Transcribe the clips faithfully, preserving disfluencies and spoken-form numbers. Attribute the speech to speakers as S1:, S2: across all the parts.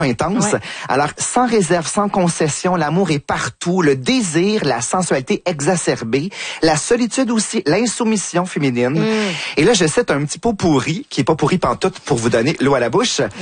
S1: intense.
S2: Ouais.
S1: Alors, sans réserve, sans concession, l'amour est partout, le désir, la sensualité exacerbée, la solitude aussi, l'insoumission féminine. Mm. Et là, je cite un petit pot pourri, qui est pas pourri pantoute pour vous donner l'eau à la bouche. Wow.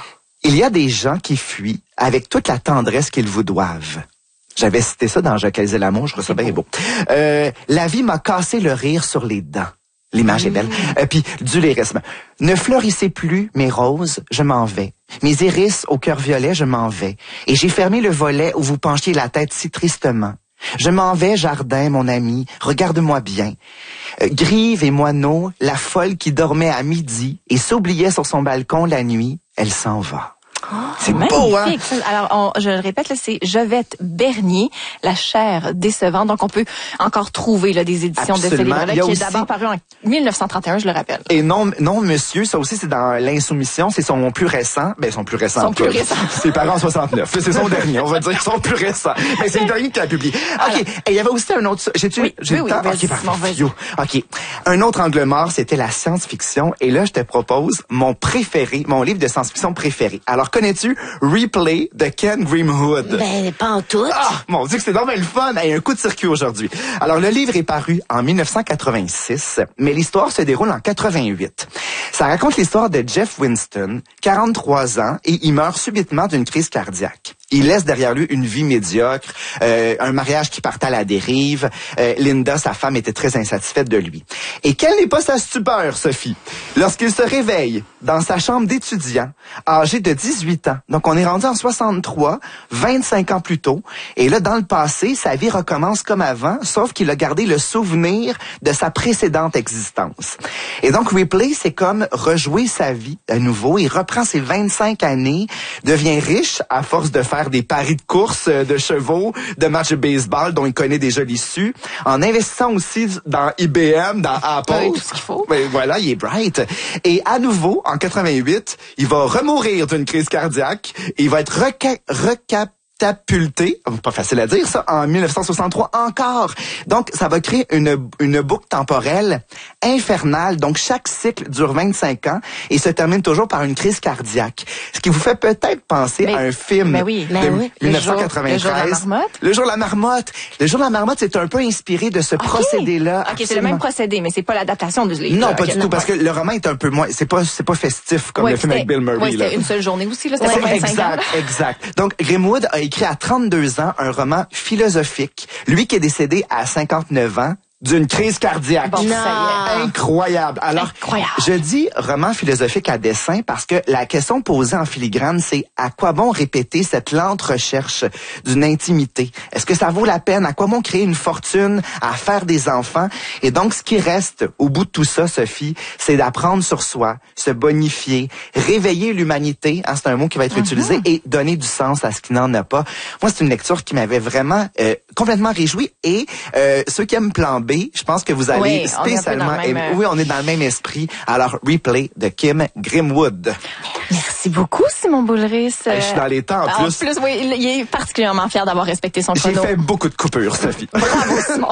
S1: Il y a des gens qui fuient avec toute la tendresse qu'ils vous doivent. J'avais cité ça dans Jacques l'amour, je trouve ça bien beau. Euh, la vie m'a cassé le rire sur les dents. L'image mmh. est belle. Euh, puis du lyrisme. Ne fleurissez plus mes roses, je m'en vais. Mes iris au cœur violet, je m'en vais. Et j'ai fermé le volet où vous penchiez la tête si tristement. Je m'en vais, jardin, mon ami, regarde-moi bien. Euh, Grive et moineau, la folle qui dormait à midi et s'oubliait sur son balcon la nuit, elle s'en va.
S2: Oh,
S1: c'est beau, hein?
S2: Alors, on, je le répète, là, c'est Jovette Bernier, La chair décevante. Donc, on peut encore trouver là, des éditions
S1: Absolument.
S2: de ce livre-là, qui
S1: aussi...
S2: est d'abord paru en mille neuf cent trente et un, je le rappelle.
S1: Et non, non, monsieur, ça aussi, c'est dans l'insoumission. C'est son plus récent. Ben, son plus récent.
S2: Son plus récent.
S1: Ses parents en soixante-neuf. C'est son dernier, on va dire, son plus récent. Mais c'est le dernier qu'il a publié. OK. Et il y avait aussi un autre... J'ai-tu
S2: oui,
S1: j'ai
S2: oui,
S1: le temps?
S2: Oui,
S1: OK, parfait. OK. Un autre angle mort, c'était la science-fiction. Et là, je te propose mon préféré, mon livre de science-fiction préféré. Alors, connais-tu Replay de Ken Grimwood?
S3: Ben, pas en tout.
S1: Ah, mon Dieu, que c'est vraiment le fun. Il y a un coup de circuit aujourd'hui. Alors, le livre est paru en mille neuf cent quatre-vingt-six, mais l'histoire se déroule en quatre-vingt-huit. Ça raconte l'histoire de Jeff Winston, quarante-trois ans, et il meurt subitement d'une crise cardiaque. Il laisse derrière lui une vie médiocre, euh, un mariage qui partait à la dérive. Euh, Linda, sa femme, était très insatisfaite de lui. Et quelle n'est pas sa stupeur, Sophie, lorsqu'il se réveille dans sa chambre d'étudiant, âgé de dix-huit ans. Donc, on est rendu en soixante-trois, vingt-cinq ans plus tôt. Et là, dans le passé, sa vie recommence comme avant, sauf qu'il a gardé le souvenir de sa précédente existence. Et donc, Replay, c'est comme rejouer sa vie à nouveau. Il reprend ses vingt-cinq années, devient riche à force de faire des paris de course, de chevaux, de matchs de baseball dont il connaît déjà l'issue, en investissant aussi dans I B M, dans Apple.
S2: Oui, tout ce qu'il faut.
S1: Ben, voilà, il est bright. Et à nouveau, en quatre-vingt-huit, il va remourir d'une crise cardiaque et il va être reca- recap catapulté, pas facile à dire ça, en mille neuf cent soixante-trois encore. Donc, ça va créer une, une boucle temporelle infernale. Donc, chaque cycle dure vingt-cinq ans et se termine toujours par une crise cardiaque. Ce qui vous fait peut-être penser
S2: mais,
S1: à un film
S2: mais oui,
S1: de
S2: mais oui.
S1: mille neuf cent quatre-vingt-treize.
S2: Le jour, le jour de la marmotte.
S1: Le jour de la marmotte. Le jour de la marmotte, c'est un peu inspiré de ce
S2: okay.
S1: procédé-là.
S2: OK, c'est le même procédé, mais c'est pas l'adaptation du livre.
S1: Non,
S2: là.
S1: pas
S2: okay,
S1: du tout, parce que le roman est un peu moins... C'est pas, c'est pas festif comme
S2: ouais,
S1: le film avec Bill Murray.
S2: Oui, c'était
S1: là.
S2: une seule journée aussi. Là, c'était
S1: ouais,
S2: pas vingt-cinq
S1: exact,
S2: ans.
S1: exact. Donc, Grimwood a écrit à trente-deux ans un roman philosophique. Lui qui est décédé à cinquante-neuf ans d'une crise cardiaque.
S2: Bon, ça y est.
S1: Incroyable. Alors,
S2: Incroyable.
S1: je dis roman philosophique à dessein parce que la question posée en filigrane, c'est à quoi bon répéter cette lente recherche d'une intimité? Est-ce que ça vaut la peine? À quoi bon créer une fortune, à faire des enfants? Et donc, ce qui reste au bout de tout ça, Sophie, c'est d'apprendre sur soi, se bonifier, réveiller l'humanité, hein, c'est un mot qui va être mm-hmm. utilisé, et donner du sens à ce qui n'en a pas. Moi, c'est une lecture qui m'avait vraiment euh, complètement réjoui. Et euh, ceux qui aiment Plan B, je pense que vous allez
S2: oui,
S1: spécialement
S2: même,
S1: aimer. Oui, on est dans le même esprit. Alors, Replay de Kim Grimwood.
S2: Merci beaucoup, Simon Boulris.
S1: Je suis dans les temps, en plus.
S2: En plus, oui, il est particulièrement fier d'avoir respecté son chrono.
S1: J'ai fait beaucoup de coupures, Sophie.
S2: Bravo, Simon.